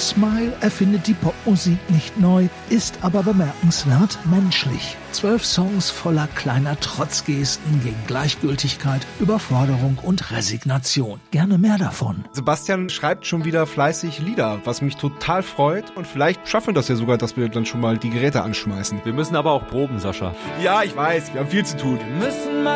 Smile erfindet die Popmusik nicht neu, ist aber bemerkenswert menschlich. 12 Songs voller kleiner Trotzgesten gegen Gleichgültigkeit, Überforderung und Resignation. Gerne mehr davon. Sebastian schreibt schon wieder fleißig Lieder, was mich total freut. Und vielleicht schaffen wir das ja sogar, dass wir dann schon mal die Geräte anschmeißen. Wir müssen aber auch proben, Sascha. Ja, ich weiß, wir haben viel zu tun. Wir müssen